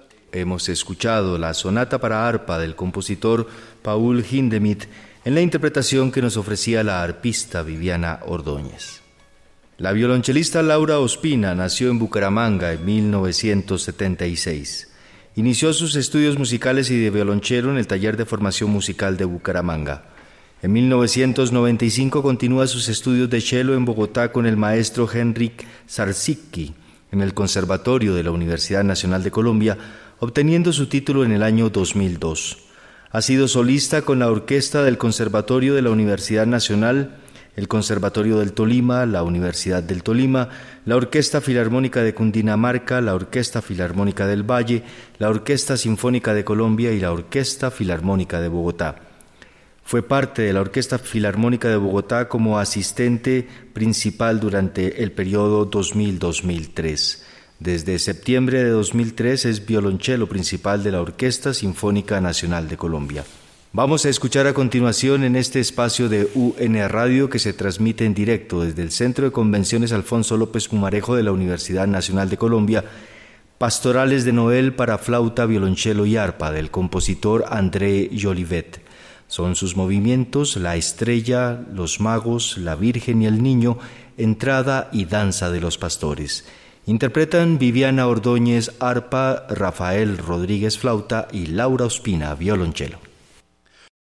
Hemos escuchado la sonata para arpa del compositor Paul Hindemith en la interpretación que nos ofrecía la arpista Viviana Ordóñez. La violonchelista Laura Ospina nació en Bucaramanga en 1976. Inició sus estudios musicales y de violonchelo en el Taller de Formación Musical de Bucaramanga. En 1995 continúa sus estudios de cello en Bogotá con el maestro Henryk Zarsicki en el Conservatorio de la Universidad Nacional de Colombia, obteniendo su título en el año 2002. Ha sido solista con la orquesta del Conservatorio de la Universidad Nacional, el Conservatorio del Tolima, la Universidad del Tolima, la Orquesta Filarmónica de Cundinamarca, la Orquesta Filarmónica del Valle, la Orquesta Sinfónica de Colombia y la Orquesta Filarmónica de Bogotá. Fue parte de la Orquesta Filarmónica de Bogotá como asistente principal durante el periodo 2000-2003. Desde septiembre de 2003 es violonchelo principal de la Orquesta Sinfónica Nacional de Colombia. Vamos a escuchar a continuación en este espacio de UN Radio que se transmite en directo desde el Centro de Convenciones Alfonso López Pumarejo de la Universidad Nacional de Colombia, Pastorales de Noel para flauta, violonchelo y arpa del compositor André Jolivet. Son sus movimientos La Estrella, Los Magos, La Virgen y el Niño, Entrada y Danza de los Pastores. Interpretan Viviana Ordóñez arpa, Rafael Rodríguez flauta y Laura Ospina violonchelo.